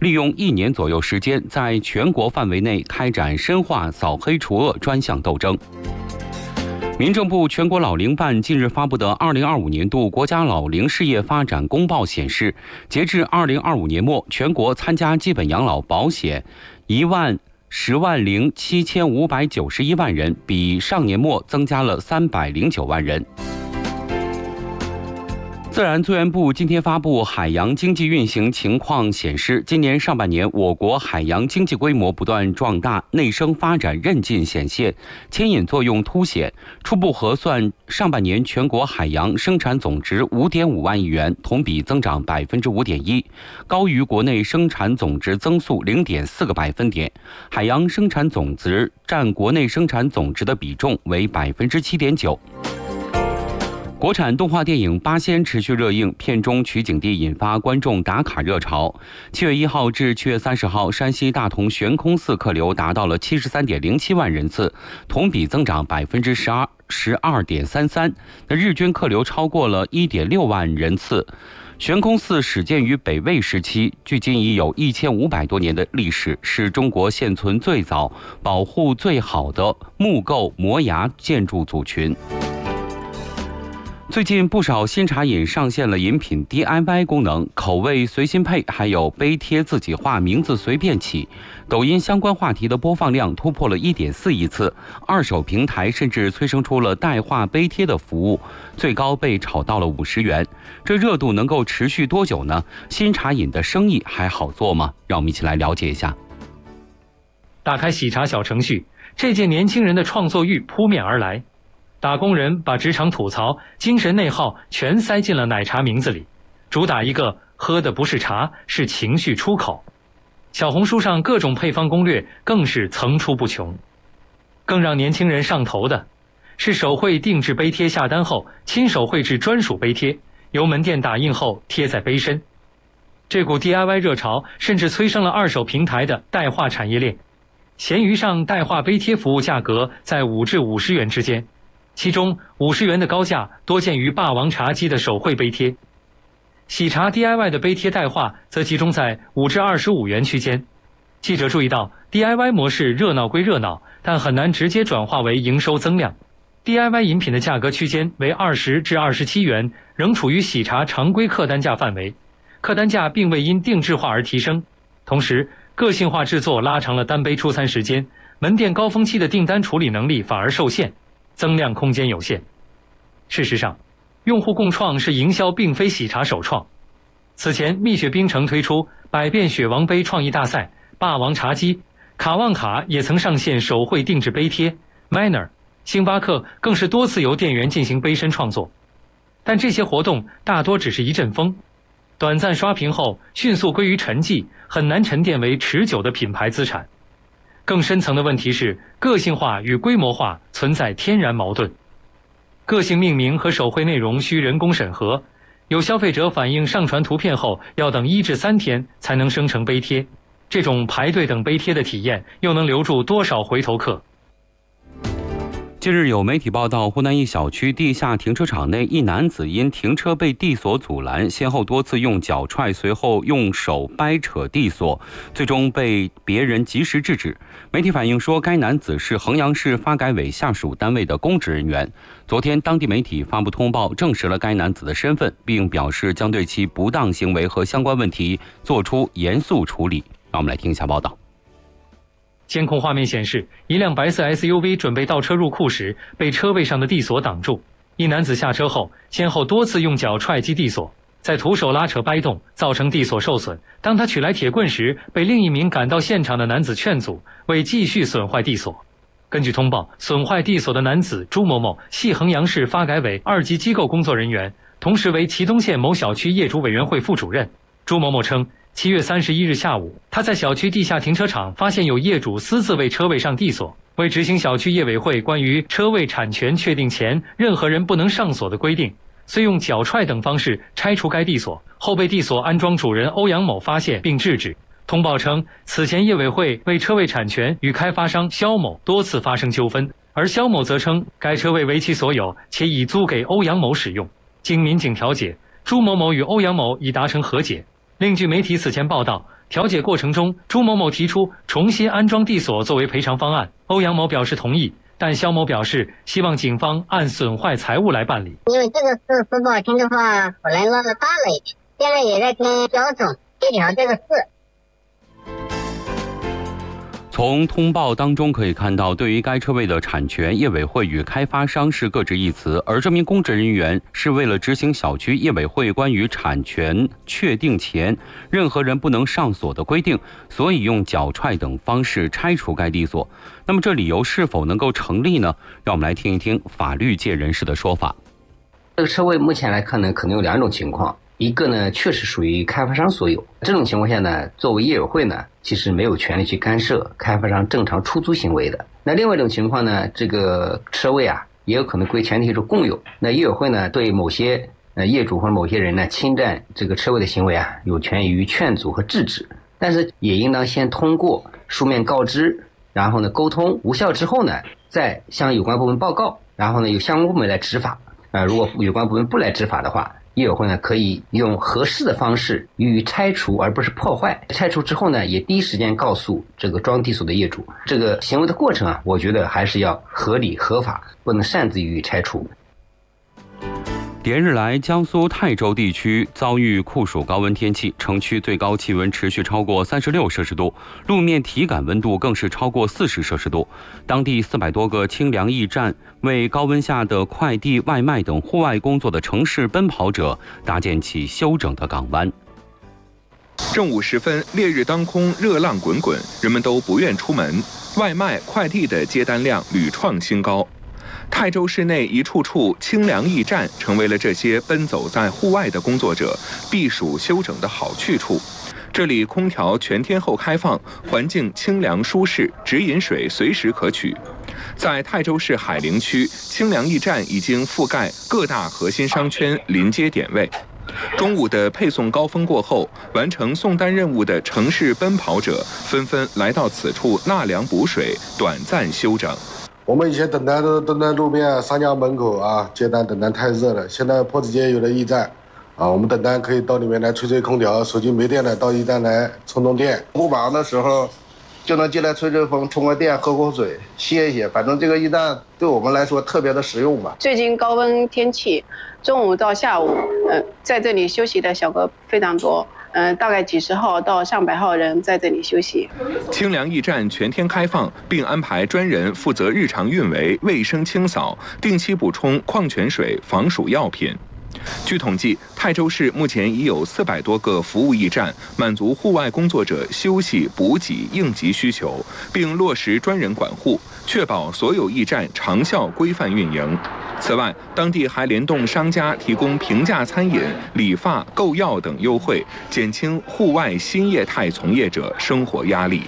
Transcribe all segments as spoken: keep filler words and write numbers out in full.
利用一年左右时间，在全国范围内开展深化扫黑除恶专项斗争。民政部全国老龄办近日发布的二零二五年度国家老龄事业发展公报显示，截至二零二五年末，全国参加基本养老保险一万十万零七千五百九十一万人，比上年末增加了三百零九万人。自然资源部今天发布海洋经济运行情况显示，今年上半年我国海洋经济规模不断壮大，内生发展韧劲显现，牵引作用凸显。初步核算，上半年全国海洋生产总值五点五万亿元，同比增长百分之五点一，高于国内生产总值增速零点四个百分点。海洋生产总值占国内生产总值的比重为百分之七点九。国产动画电影《八仙》持续热映，片中取景地引发观众打卡热潮。七月一号至七月三十号，山西大同悬空寺客流达到了七十三点零七万人次，同比增长百分之十二十二点三三。那日均客流超过了一点六万人次。悬空寺始建于北魏时期，距今已有一千五百多年的历史，是中国现存最早、保护最好的木构摩崖建筑组群。最近不少新茶饮上线了饮品 D I Y 功能，口味随心配，还有杯贴自己画，名字随便起。抖音相关话题的播放量突破了 一点四亿次，二手平台甚至催生出了代画杯贴的服务，最高被炒到了五十元。这热度能够持续多久呢？新茶饮的生意还好做吗？让我们一起来了解一下。 打开喜茶小程序，这届年轻人的创作欲扑面而来。打工人把职场吐槽、精神内耗全塞进了奶茶名字里，主打一个喝的不是茶，是情绪出口。小红书上各种配方攻略更是层出不穷。更让年轻人上头的是手绘定制杯贴，下单后亲手绘制专属杯贴，由门店打印后贴在杯身。这股 D I Y 热潮甚至催生了二手平台的代画产业链。闲鱼上代画杯贴服务价格在五至五十元之间，其中五十元的高价多见于霸王茶姬的手绘杯贴。喜茶 D I Y 的杯贴代画则集中在五至二十五元区间。记者注意到 D I Y 模式热闹归热闹，但很难直接转化为营收增量。D I Y 饮品的价格区间为二十至二十七元，仍处于喜茶常规客单价范围，客单价并未因定制化而提升。同时，个性化制作拉长了单杯出餐时间，门店高峰期的订单处理能力反而受限，增量空间有限。事实上，用户共创是营销并非喜茶首创。此前，蜜雪冰城推出百变雪王杯创意大赛，霸王茶姬、卡旺卡也曾上线手绘定制杯贴 ，Manner、星巴克更是多次由店员进行杯身创作。但这些活动大多只是一阵风，短暂刷屏后迅速归于沉寂，很难沉淀为持久的品牌资产。更深层的问题是，个性化与规模化存在天然矛盾。个性命名和手绘内容需人工审核，有消费者反映上传图片后要等一至三天才能生成杯贴，这种排队等杯贴的体验又能留住多少回头客？ 近日有媒体报道，湖南一小区地下停车场内，一男子因停车被地锁阻拦，先后多次用脚踹，随后用手掰扯地锁，最终被别人及时制止。媒体反映说，该男子是衡阳市发改委下属单位的公职人员。昨天，当地媒体发布通报，证实了该男子的身份，并表示将对其不当行为和相关问题作出严肃处理。让我们来听一下报道。 监控画面显示，一辆白色 S U V 准备倒车入库时，被车位上的地锁挡住。一男子下车后，先后多次用脚踹击地锁，再徒手拉扯掰动，造成地锁受损。当他取来铁棍时，被另一名赶到现场的男子劝阻，未继续损坏地锁。根据通报，损坏地锁的男子朱某某系衡阳市发改委二级机构工作人员，同时为祁东县某小区业主委员会副主任。朱某某称，七月三十一日下午，他在小区地下停车场发现有业主私自为车位上地锁。为执行小区业委会关于车位产权确定前任何人不能上锁的规定，虽用脚踹等方式拆除该地锁，后被地锁安装主人欧阳某发现并制止。通报称，此前业委会为车位产权与开发商肖某多次发生纠纷，而肖某则称该车位为其所有，且已租给欧阳某使用。经民警调解，朱某某与欧阳某已达成和解。另据媒体此前报道， 调解过程中，朱某某提出重新安装地锁作为赔偿方案，欧阳某表示同意，但肖某表示希望警方按损坏财物来办理。 因为这个事说不好听的话，后来闹得大了一点，现在也在跟肖总协调这个事。 从通报当中可以看到，对于该车位的产权，业委会与开发商是各执一词，而这名公职人员是为了执行小区业委会关于产权确定前任何人不能上锁的规定，所以用脚踹等方式拆除该地锁。那么这理由是否能够成立呢？让我们来听一听法律界人士的说法。 这个车位目前来看呢，可能有两种情况。一个呢，确实属于开发商所有，这种情况下呢，作为业委会呢，其实没有权利去干涉开发商正常出租行为的。那另外一种情况呢，这个车位啊，也有可能归前提是共有。那业委会呢，对某些呃业主或者某些人呢侵占这个车位的行为啊，有权于劝阻和制止，但是也应当先通过书面告知，然后呢沟通无效之后呢，再向有关部门报告，然后呢由相关部门来执法。啊、呃，如果有关部门不来执法的话，业委会呢可以用合适的方式予以拆除，而不是破坏。拆除之后呢，也第一时间告诉这个装地锁的业主。这个行为的过程啊，我觉得还是要合理合法，不能擅自予以拆除。 连日来，江苏泰州地区遭遇酷暑高温天气，城区最高气温持续超过三十六摄氏度，路面体感温度更是超过四十摄氏度。当地四百多个清凉驿站为高温下的快递、外卖等户外工作的城市奔跑者搭建起休整的港湾。 正午时分，烈日当空，热浪滚滚，人们都不愿出门，外卖、快递的接单量屡创新高。泰州市内一处处清凉驿站成为了这些奔走在户外的工作者避暑休整的好去处。这里空调全天候开放，环境清凉舒适，直饮水随时可取。在泰州市海陵区，清凉驿站已经覆盖各大核心商圈，临街点位。中午的配送高峰过后，完成送单任务的城市奔跑者纷纷来到此处纳凉补水，短暂休整。 我们以前等单都等在路边商家门口啊，接单等单太热了。现在坡子街有了驿站，啊，我们等单可以到里面来吹吹空调，手机没电了到驿站来充充电。 不忙的时候，就能进来吹吹风、充个电、喝口水、歇一歇。反正这个驿站对我们来说特别的实用吧。 最近高温天气，中午到下午，呃，在这里休息的小哥非常多。嗯、呃，大概几十号到上百号人在这里休息。 清凉驿站全天开放，并安排专人负责日常运维、卫生清扫，定期补充矿泉水、防暑药品。据统计，泰州市目前已有四百多个服务驿站，满足户外工作者休息、补给、应急需求，并落实专人管护，确保所有驿站长效规范运营。此外，当地还联动商家提供平价餐饮、理发、购药等优惠，减轻户外新业态从业者生活压力。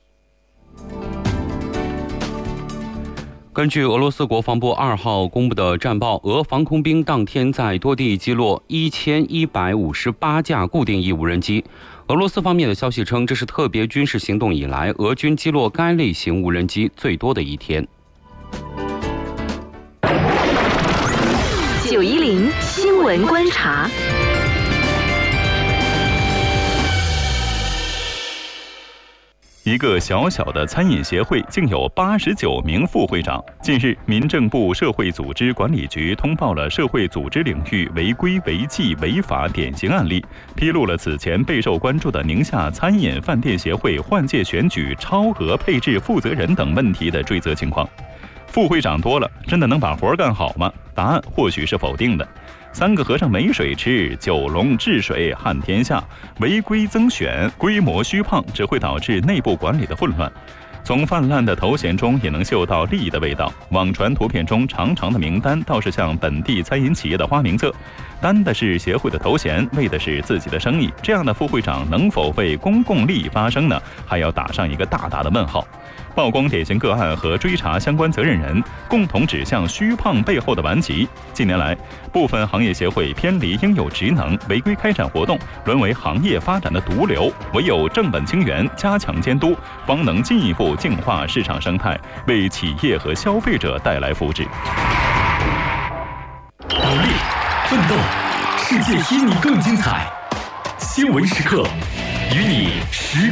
根据俄罗斯国防部二号公布的战报，俄防空兵当天在多地击落一千一百五十八架固定翼无人机。俄罗斯方面的消息称，这是特别军事行动以来俄军击落该类型无人机最多的一天。 九一零新闻观察。 一个小小的餐饮协会竟有八十九名副会长。近日，民政部社会组织管理局通报了社会组织领域违规违纪违法典型案例，披露了此前备受关注的宁夏餐饮饭店协会换届选举超额配置负责人等问题的追责情况。副会长多了，真的能把活干好吗？答案或许是否定的。三个和尚没水吃，九龙治水撼天下，违规增选，规模虚胖，只会导致内部管理的混乱。从泛滥的头衔中也能嗅到利益的味道。网传图片中长长的名单倒是像本地餐饮企业的花名册，担的是协会的头衔，为的是自己的生意。这样的副会长能否为公共利益发声呢？还要打上一个大大的问号。曝光典型个案和追查相关责任人，共同指向虚胖背后的顽疾。近年来，部分行业协会偏离应有职能，违规开展活动，沦为行业发展的毒瘤。唯有正本清源，加强监督，方能进一步净化市场生态，为企业和消费者带来福祉。 努力奋斗，世界因你更精彩。新闻时刻与你实